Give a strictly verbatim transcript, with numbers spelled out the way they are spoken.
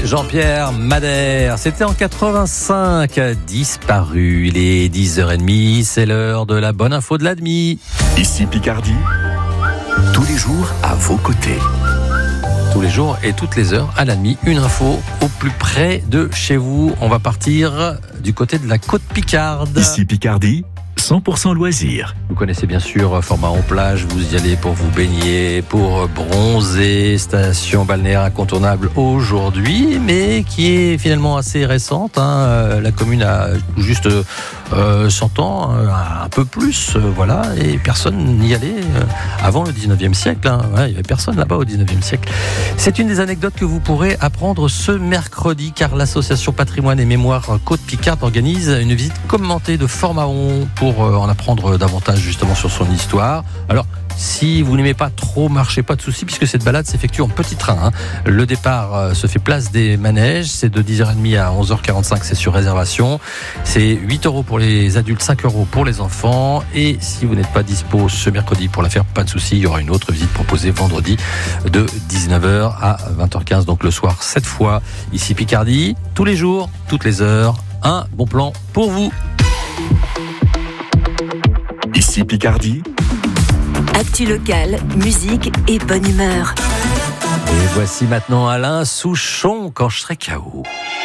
Jean-Pierre Madère. C'était en quatre-vingt-cinq, disparu. Il est dix heures trente, c'est l'heure de la bonne info de l'Admi. Ici Picardie, tous les jours à vos côtés. Tous les jours et toutes les heures à l'Admi, une info au plus près de chez vous. On va partir du côté de la côte Picarde. Ici Picardie, cent pour cent loisirs. Vous connaissez bien sûr Fort-Mahon plage, vous y allez pour vous baigner, pour bronzer, station balnéaire incontournable aujourd'hui, mais qui est finalement assez récente. Hein. La commune a juste euh, cent ans, un peu plus, euh, voilà, et personne n'y allait euh, avant le dix-neuvième siècle. Hein. Ouais, il n'y avait personne là-bas au dix-neuvième siècle. C'est une des anecdotes que vous pourrez apprendre ce mercredi, car l'association Patrimoine et Mémoire Côte-Picarde organise une visite commentée de Fort-Mahon pour en apprendre davantage justement sur son histoire. Alors, si vous n'aimez pas trop marcher, pas de souci, puisque cette balade s'effectue en petit train. Hein. Le départ euh, se fait place des manèges, c'est de dix heures trente à onze heures quarante-cinq, c'est sur réservation. C'est huit euros pour les adultes, cinq euros pour les enfants. Et si vous n'êtes pas dispo ce mercredi pour la faire, pas de souci, il y aura une autre visite proposée vendredi de dix-neuf heures à vingt heures quinze, donc le soir cette fois. Ici Picardie, tous les jours, toutes les heures, un bon plan pour vous. Ici Picardie, actu locale, musique et bonne humeur. Et voici maintenant Alain Souchon, quand je serai K O.